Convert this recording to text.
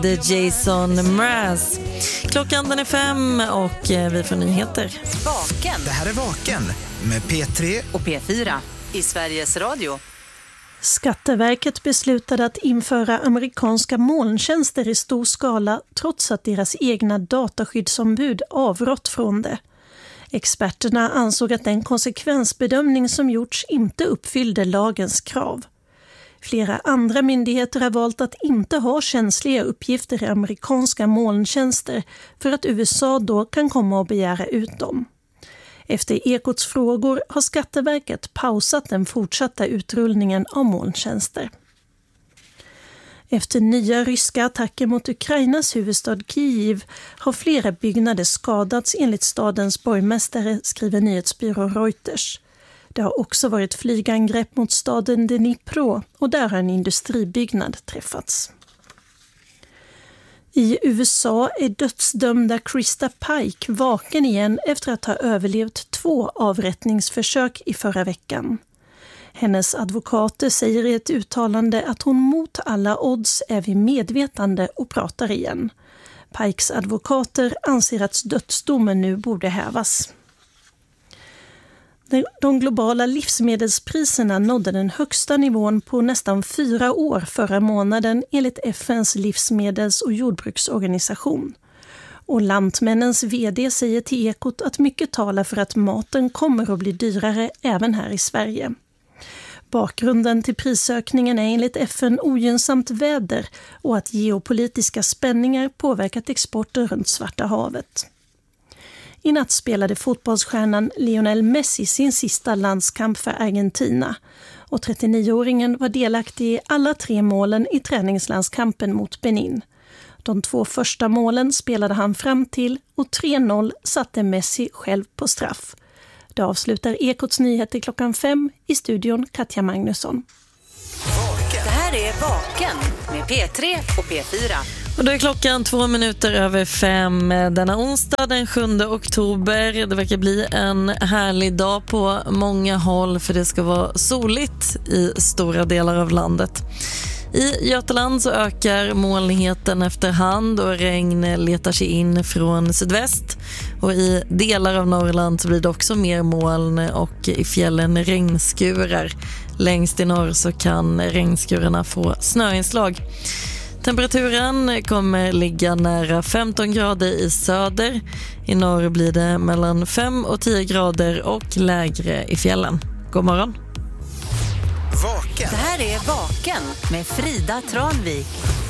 The Jason Mraz. Klockan den är 5 och vi får nyheter. Vaken. Det här är Vaken med P3 och P4 i Sveriges Radio. Skatteverket beslutade att införa amerikanska molntjänster i stor skala trots att deras egna dataskyddsombud avrått från det. Experterna ansåg att den konsekvensbedömning som gjorts inte uppfyllde lagens krav. Flera andra myndigheter har valt att inte ha känsliga uppgifter i amerikanska molntjänster för att USA då kan komma att begära ut dem. Efter Ekots frågor har Skatteverket pausat den fortsatta utrullningen av molntjänster. Efter nya ryska attacker mot Ukrainas huvudstad Kyiv har flera byggnader skadats enligt stadens borgmästare, skriver nyhetsbyrån Reuters. Det har också varit flygangrepp mot staden Dnipro och där har en industribyggnad träffats. I USA är dödsdömda Krista Pike vaken igen efter att ha överlevt 2 avrättningsförsök i förra veckan. Hennes advokater säger i ett uttalande att hon mot alla odds är vid medvetande och pratar igen. Pikes advokater anser att dödsdomen nu borde hävas. De globala livsmedelspriserna nådde den högsta nivån på nästan 4 år förra månaden enligt FNs livsmedels- och jordbruksorganisation. Och Lantmännens vd säger till Ekot att mycket talar för att maten kommer att bli dyrare även här i Sverige. Bakgrunden till prisökningen är enligt FN ogynnsamt väder och att geopolitiska spänningar påverkat exporten runt Svarta havet. I natt spelade fotbollsstjärnan Lionel Messi sin sista landskamp för Argentina och 39-åringen var delaktig i alla 3 målen i träningslandskampen mot Benin. De 2 första målen spelade han fram till och 3-0 satte Messi själv på straff. Det avslutar Ekots nyheter klockan 5 i studion Katja Magnusson. Det här är Vaken med P3 och P4. Och då är klockan 2 minuter över 5 denna onsdag den 7 oktober. Det verkar bli en härlig dag på många håll för det ska vara soligt i stora delar av landet. I Götaland så ökar molnigheten efterhand och regn letar sig in från sydväst. Och i delar av Norrland så blir det också mer moln och i fjällen regnskurar. Längst i norr så kan regnskurarna få snöinslag. Temperaturen kommer ligga nära 15 grader i söder. I norr blir det mellan 5 och 10 grader och lägre i fjällen. God morgon. Vaken. Det här är Vaken med Frida Tranvik.